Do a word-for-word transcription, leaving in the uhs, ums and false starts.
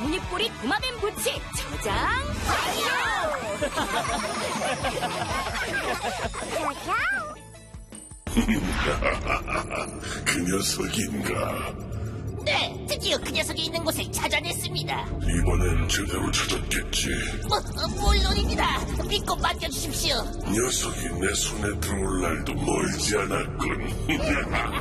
나뭇잎 꼬리 도마뱀 부치 저장 완료! 그 녀석인가? 네, 드디어 그 녀석이 있는 곳을 찾아냈습니다. 이번엔 제대로 찾았겠지. 뭐, 어, 물론입니다. 믿고 맡겨주십시오. 녀석이 내 손에 들어올 날도 멀지 않았군.